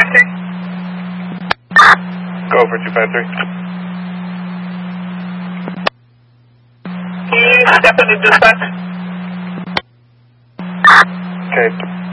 taxi. Go for 253. Step into dispatch. Okay.